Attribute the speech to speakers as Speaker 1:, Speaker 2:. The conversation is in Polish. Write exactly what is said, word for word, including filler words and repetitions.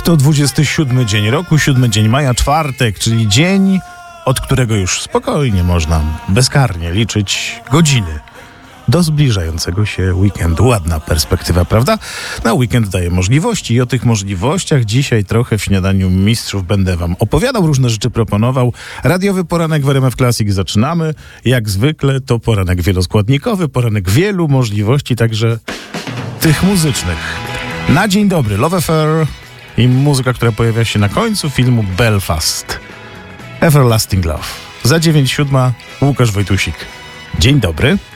Speaker 1: to dwudziesty siódmy dzień roku, siódmy dzień maja, czwartek, czyli dzień, od którego już spokojnie można bezkarnie liczyć godziny do zbliżającego się weekendu. Ładna perspektywa, prawda? Na weekend daje możliwości i o tych możliwościach dzisiaj trochę w Śniadaniu Mistrzów będę wam opowiadał, różne rzeczy proponował. Radiowy poranek w R M F Classic zaczynamy. Jak zwykle to poranek wieloskładnikowy, poranek wielu możliwości, także tych muzycznych. Na dzień dobry, Love Affair i muzyka, która pojawia się na końcu filmu Belfast. Everlasting Love. Za dziewięć siódma Łukasz Wojtusik. Dzień dobry.